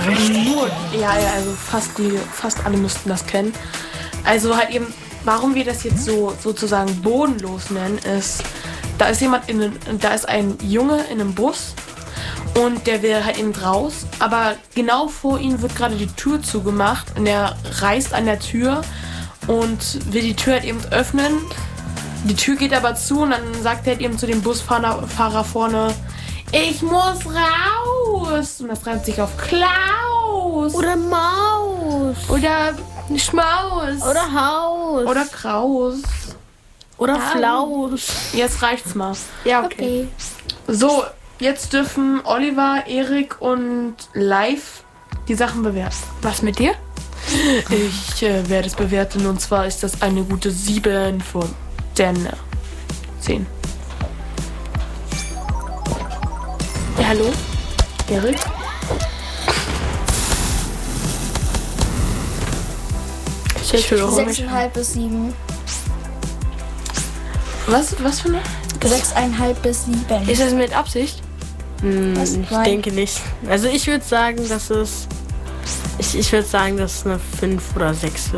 Nur, ja, also fast alle müssten das kennen. Also halt eben, warum wir das jetzt so sozusagen bodenlos nennen, ist, da ist ein Junge in einem Bus und der will halt eben raus, aber genau vor ihm wird gerade die Tür zugemacht und er reißt an der Tür und will die Tür halt eben öffnen. Die Tür geht aber zu und dann sagt er halt eben zu dem Busfahrer vorne, ich muss raus! Und das reimt sich auf Klaus! Oder Maus! Oder Schmaus! Oder Haus! Oder Kraus! Oder Flaus! Jetzt reicht's mal. Ja, okay. So, jetzt dürfen Oliver, Erik und Live die Sachen bewerten. Was mit dir? Ich werde es bewerten und zwar ist das eine gute 7 von 10. Ja, hallo? Erik? Ich höre mich. 6,5 bis 7. Was für eine? 6,5 bis 7. Ist das mit Absicht? Ich denke nicht. Also ich würde sagen, dass es... Ich würde sagen, dass es eine 5 oder 6 ist.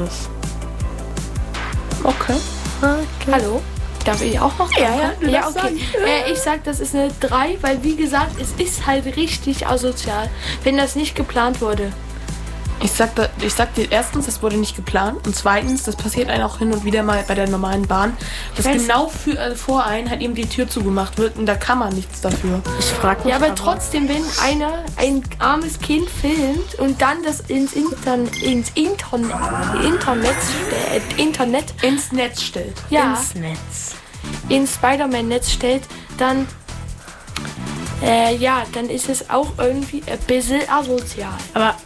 Okay. Hallo? Darf ich auch noch? Ja, okay. Ich sag, das ist eine 3, weil wie gesagt, es ist halt richtig asozial, wenn das nicht geplant wurde. Ich sag dir erstens, das wurde nicht geplant und zweitens, das passiert einem auch hin und wieder mal bei der normalen Bahn, dass genau vor einen halt eben die Tür zugemacht wird und da kann man nichts dafür. Ich frag mich aber trotzdem, wenn ein armes Kind filmt und dann das ins Netz stellt. Ja. Ins Netz. Ins Spider-Man-Netz stellt, dann dann ist es auch irgendwie ein bisschen asozial. Aber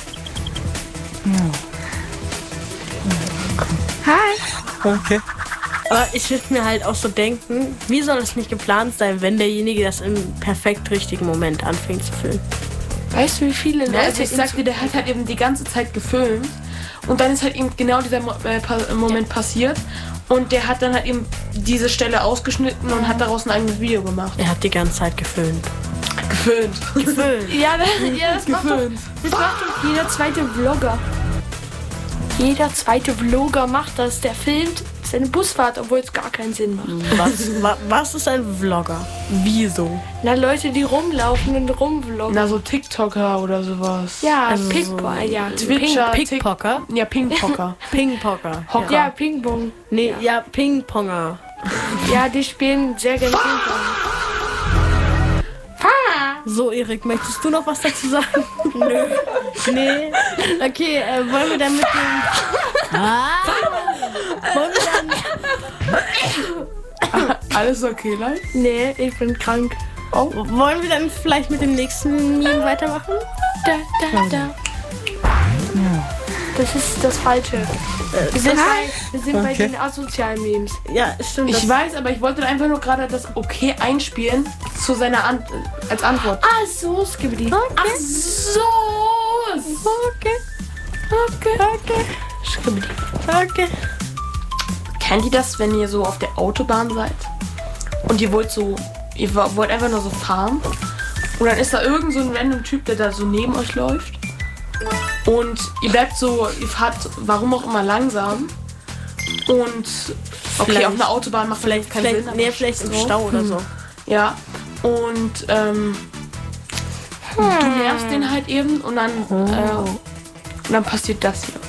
Hi. okay. Aber ich würde mir halt auch so denken, wie soll es nicht geplant sein, wenn derjenige das im perfekt richtigen Moment anfängt zu filmen? Weißt du, wie viele Leute... Also ich sag dir, der hat halt eben die ganze Zeit gefilmt und dann ist halt eben genau dieser Moment passiert und der hat dann halt eben diese Stelle ausgeschnitten und hat daraus ein eigenes Video gemacht. Er hat die ganze Zeit gefilmt. Gefilmt. Ja, das macht doch jeder zweite Vlogger. Jeder zweite Vlogger macht das. Der filmt seine Busfahrt, obwohl es gar keinen Sinn macht. Was ist ein Vlogger? Wieso? Na, Leute, die rumlaufen und rumvloggen. Na, so TikToker oder sowas. Ja, Also Twitcher, Pickpocker? Ja, Pingpocker. Pingpocker. Hocker. Ja, Ping-Pong. Nee, ja, Pingponger. Ja, die spielen sehr gerne Ping-Pong. So, Erik, möchtest du noch was dazu sagen? Nö. Nee. Okay, wollen wir dann mit dem... Wollen wir dann... Alles okay, Leute? Nee, ich bin krank. Oh. Wollen wir dann vielleicht mit dem nächsten Meme weitermachen? Da. Das ist das Falsche. Wir sind bei den asozialen Memes. Ja, stimmt. Ich weiß, aber ich wollte einfach nur gerade das Okay einspielen zu seiner als Antwort. Ah, so, Skibidi. Okay. Ach so. Okay. Skibidi. Okay. Kennt ihr das, wenn ihr so auf der Autobahn seid und ihr wollt einfach nur so fahren und dann ist da irgend so ein random Typ, der da so neben euch läuft und ihr fahrt warum auch immer langsam und okay, auf einer Autobahn macht vielleicht keinen Sinn. Nee, vielleicht im Stau oder so. Ja, und du nervst den halt eben und dann passiert das hier.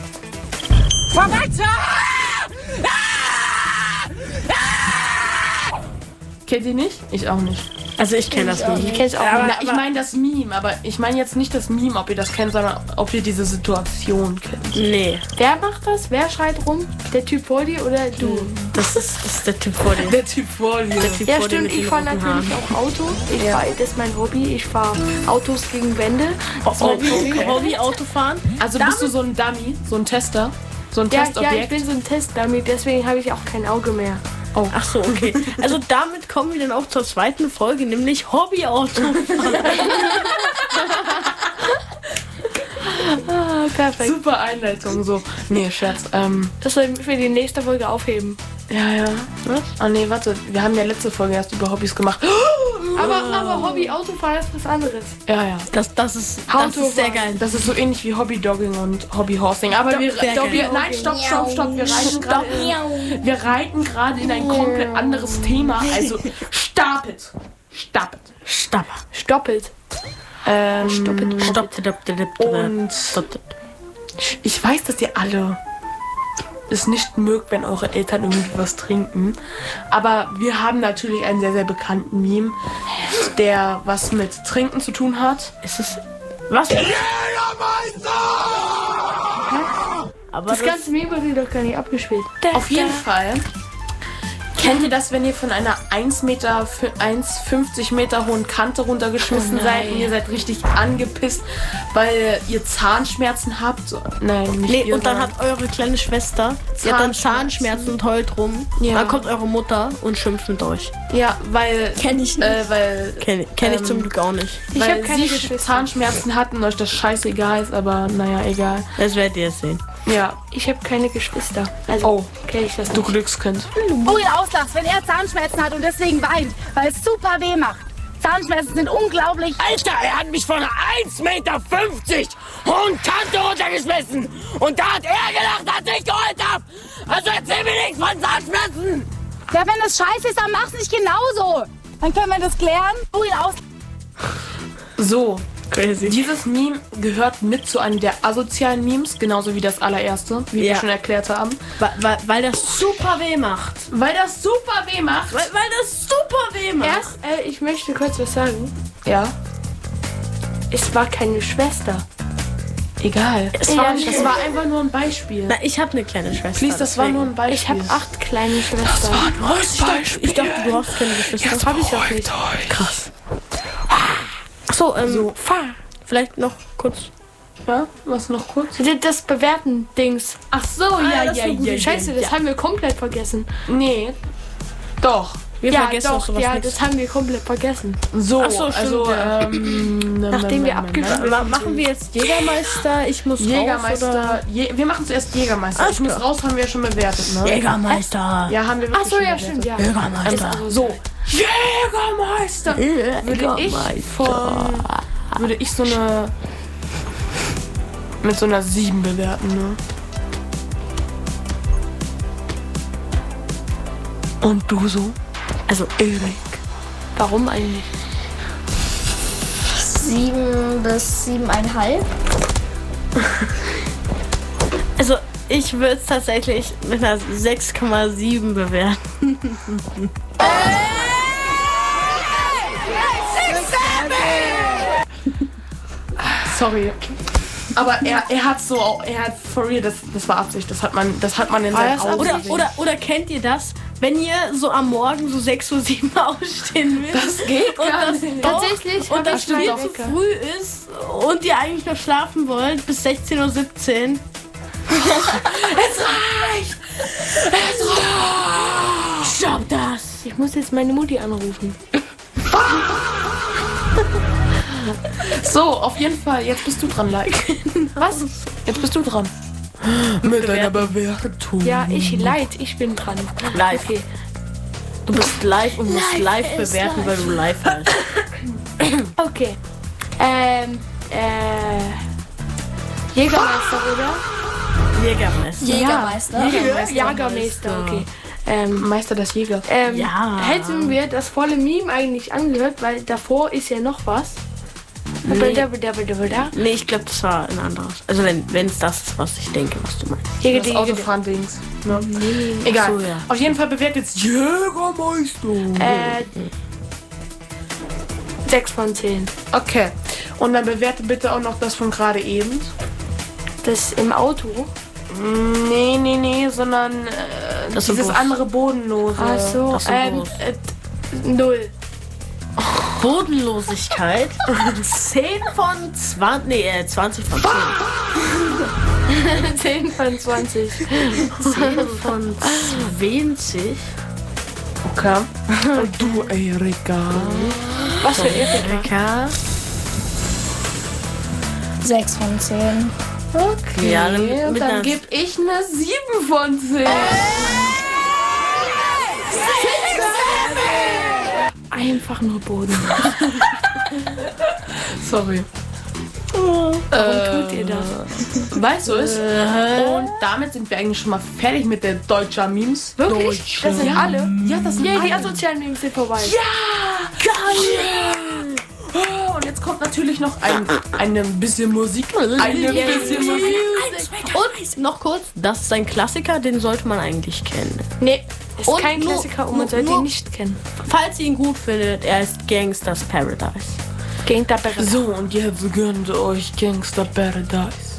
Kennt ihr nicht? Ich auch nicht. Also ich kenne das nicht. Ich kenne es auch nicht. Ich meine das Meme, aber ich meine jetzt nicht das Meme, ob ihr das kennt, sondern ob ihr diese Situation kennt. Nee. Wer macht das? Wer schreit rum? Der Typ vor dir oder du? Das ist der Typ vor dir. Der Typ vor dir. Ja, stimmt. Ich fahre natürlich auch Auto. Das ist mein Hobby. Ich fahre Autos gegen Wände. Hobby Autofahren. Also bist du so ein Dummy, so ein Tester, so ein Ja, Testobjekt? ich bin so ein Testdummy, deswegen habe ich auch kein Auge mehr. Oh. Ach so, okay. Also damit kommen wir dann auch zur zweiten Folge, nämlich Hobby-Autofahren. Perfekt. Super Einleitung, so. Nee, Scherz. Das soll für die nächste Folge aufheben. Ja. Was? Oh nee, warte. Wir haben ja letzte Folge erst über Hobbys gemacht. Aber Hobby Autofahren ist was anderes. Ja. Das ist sehr geil. Das ist so ähnlich wie Hobby-Dogging und Hobby-Horsing. Aber wir stopp. Wir reiten gerade in ein komplett anderes Thema. Also stoppet. Und ich weiß, dass ihr alle es nicht mögt, wenn eure Eltern irgendwie was trinken. Aber wir haben natürlich einen sehr, sehr bekannten Meme, der was mit Trinken zu tun hat. Ist es... Was? Aber das ganze Meme wird doch gar nicht abgespielt. Auf jeden Fall. Kennt ihr das, wenn ihr von einer 1,50 Meter hohen Kante runtergeschmissen seid und ihr seid richtig angepisst, weil ihr Zahnschmerzen habt? Nein, nicht ihr. Und dann hat eure kleine Schwester, die hat dann Zahnschmerzen und heult rum. Ja. Dann kommt eure Mutter und schimpft mit euch. Ja, weil... Kenn ich nicht. Kenn ich zum Glück auch nicht. Ich habe keine Geschwister. Zahnschmerzen hatten und euch das scheißegal ist, aber naja, egal. Das werdet ihr sehen. Ja. Ich habe keine Geschwister. Also kenn ich das Du Glückskind. Oh, ihr auslachst, wenn er Zahnschmerzen hat und deswegen weint, weil es super weh macht. Zahnschmerzen sind unglaublich. Alter, er hat mich von einer 1,50 Meter hohen Kante runtergeschmissen. Und da hat er gelacht, als ich geheult hab. Also erzähl mir nichts von Zahnschmerzen. Ja, wenn es scheiße ist, dann mach's nicht genauso. Dann können wir das klären. Oh, ihr auslachst. So. Crazy. Dieses Meme gehört mit zu einem der asozialen Memes, genauso wie das allererste, wie wir schon erklärt haben. Weil das super weh macht. Weil das super weh macht. Ich möchte kurz was sagen. Ja. Es war keine Schwester. Egal. Das war einfach nur ein Beispiel. Na, ich habe eine kleine Schwester. Please, das war nur ein Beispiel. Ich habe 8 kleine Schwestern. Das war nur ein Beispiel. Ich dachte, du hast keine Geschwister. Das habe ich auch nicht. Krass. Achso, vielleicht noch kurz. Ja, was noch kurz? Das Bewerten-Dings. Ach so, ja. Scheiße, das haben wir komplett vergessen. Nee. Doch. Wir vergessen auch sowas nicht. Das haben wir komplett vergessen. So, ach so, also, nachdem wir abgeschlossen haben. Machen wir jetzt Jägermeister? Ich muss Jägermeister. raus, Wir machen zuerst Jägermeister. Ich muss raus, haben wir ja schon bewertet, ne? Jägermeister. Ja, haben wir wirklich schon bewertet. Stimmt, ja. Jägermeister. So. Jägermeister. Würde ich so eine mit so einer 7 bewerten, ne? Und du so? Also Erik. Warum eigentlich? 7 bis 7,5. Also ich würde es tatsächlich mit einer 6,7 bewerten. Sorry. Aber er hat for real, das war Absicht, das hat man in seinen Augen gesehen. Oder kennt ihr das, wenn ihr so am Morgen so 6:07 Uhr aufstehen müsst? Das geht gar nicht. Tatsächlich. Und das viel zu früh ist und ihr eigentlich noch schlafen wollt bis 16:17 Uhr. Es reicht! Stopp das! Ich muss jetzt meine Mutti anrufen. So, auf jeden Fall, jetzt bist du dran, Like. Was? Jetzt bist du dran. Mit deiner Bewertung. Ja, ich bin dran. Live. Okay. Du bist live und musst live bewerten, weil du live bist. Okay. Jägermeister, oder? Jägermeister. Jägermeister, okay. Meister des Jägers. Ja. Hätten wir das volle Meme eigentlich angehört, weil davor ist ja noch was. Nee, ich glaube, das war ein anderes. Also wenn es das ist, was ich denke, was du meinst. Das Autofahren-Dings. Ne? Nee. Egal. So, ja. Auf jeden Fall bewertet jetzt Jägermeister. 6 von 10. Okay. Und dann bewerte bitte auch noch das von gerade eben. Das im Auto? Nee, sondern dieses andere Bodenlose. Ach so, 0. Bodenlosigkeit. 10 von 20. Nee, 20 von 10. 10 von 20. 10 von 20. Okay. Und du, Erika. Was für Erika? 6 von 10. Okay. Ja, und dann gebe ich eine 7 von 10. einfach nur bodenlos. Sorry. Warum tut ihr das? Weißt du es? Und damit sind wir eigentlich schon mal fertig mit der deutschen Memes. Wirklich? Das sind alle? Ja, das sind Ja, die alle. asozialen Memes sind vorbei. Ja! Geil! Oh, und jetzt kommt natürlich noch eine bisschen Musik. Eine bisschen Musik. Und noch kurz, das ist ein Klassiker, den sollte man eigentlich kennen. Nee, ist Und kein nur- Klassiker und man sollte nur- ihn nicht kennen. Falls ihr ihn gut findet, er ist Gangsters Paradise. Gangster Paradise. So, und jetzt gönnt euch Gangster Paradise.